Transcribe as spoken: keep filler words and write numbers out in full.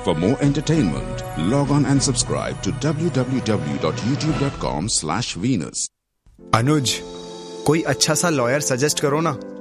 For more entertainment, log on and subscribe to w w w dot youtube dot com slash venus. अनुज, कोई अच्छा सा lawyer suggest करो ना।